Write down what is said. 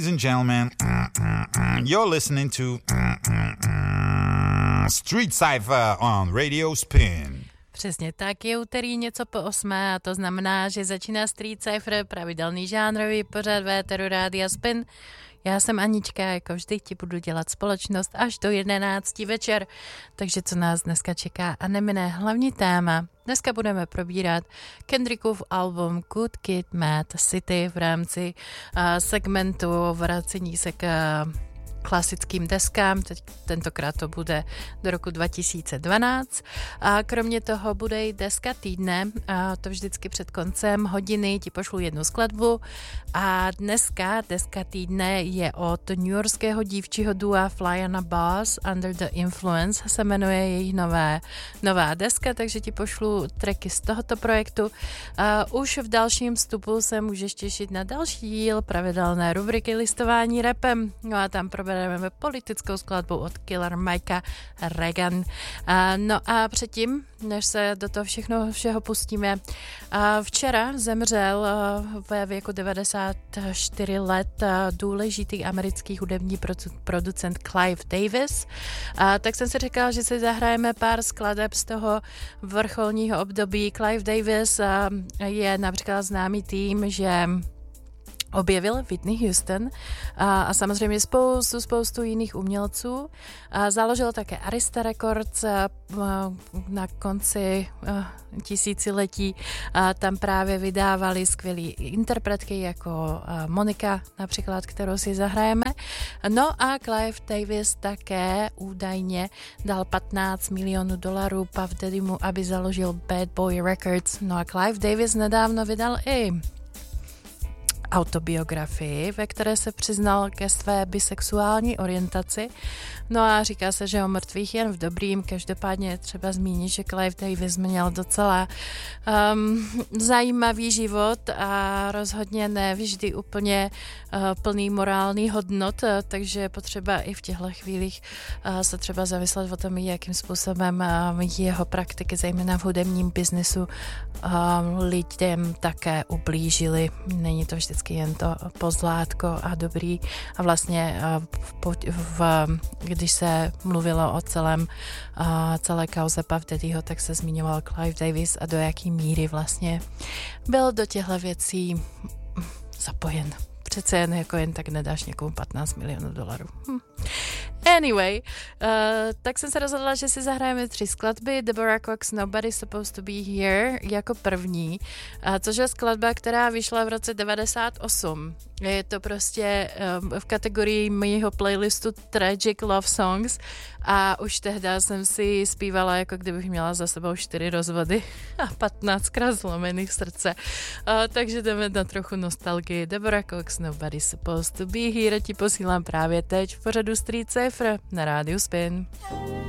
Ladies and gentlemen, you're listening to Street Cypher on Radio Spin. Přesně tak, je úterý něco po 8 a to znamená, že začíná Street Cypher, pravidelný žánrový pořad véteru Rádia Spin. Já jsem Anička, jako vždy ti budu dělat společnost až do 11 večer, takže co nás dneska čeká a nemine hlavní téma. Dneska budeme probírat Kendrickův album Good Kid, Mad City v rámci segmentu vracení se k klasickým deskám, tentokrát to bude do roku 2012 a kromě toho bude i deska týdne, a to vždycky před koncem hodiny ti pošlu jednu skladbu a dneska deska týdne je od newyorského dívčího dua Fly on a Bus, Under the Influence se jmenuje jejich nová deska, takže ti pošlu tracky z tohoto projektu. Už v dalším vstupu se můžeš těšit na další díl pravidelné rubriky listování rapem, no a tam probereme politickou skladbu od Killer Mikea Reagan. No a předtím, než se do toho všeho pustíme, včera zemřel ve věku 94 let důležitý americký hudební producent Clive Davis. Tak jsem si říkala, že si zahrajeme pár skladeb z toho vrcholního období. Clive Davis je například známý tím, že objevil Whitney Houston a samozřejmě spoustu jiných umělců. Založil také Arista Records na konci tisíciletí. Tam právě vydávali skvělý interpretky jako Monika například, kterou si zahrajeme. No a Clive Davis také údajně dal $15 milionů Puff Daddymu, aby založil Bad Boy Records. No a Clive Davis nedávno vydal i autobiografii, ve které se přiznal ke své bisexuální orientaci. No a říká se, že o mrtvých jen v dobrým. Každopádně třeba zmínit, že Clive Davis měl docela zajímavý život a rozhodně ne vždy úplně plný morální hodnot, takže je potřeba i v těchto chvílích se třeba zamyslet o tom, jakým způsobem jeho praktiky, zejména v hudebním biznesu, lidem také ublížili. Není to vždycky jen to pozlátko a dobrý a vlastně když se mluvilo o celé kauze Puff Daddyho, tak se zmiňoval Clive Davis a do jaký míry vlastně byl do těchto věcí zapojen. Přece jen tak nedáš někomu $15 milionů. Anyway, tak jsem se rozhodla, že si zahrajeme 3 skladby. Deborah Cox Nobody's Supposed to Be Here jako první, což je skladba, která vyšla v roce 98. Je to prostě v kategorii mého playlistu Tragic Love Songs a už tehdy jsem si zpívala, jako kdybych měla za sebou 4 rozvody a 15krát zlomených srdce. Takže jdeme na trochu nostalgii. Deborah Cox Nobody's Supposed to Be Here ti posílám právě teď v pořadu Street Cypher na rádiu Spin.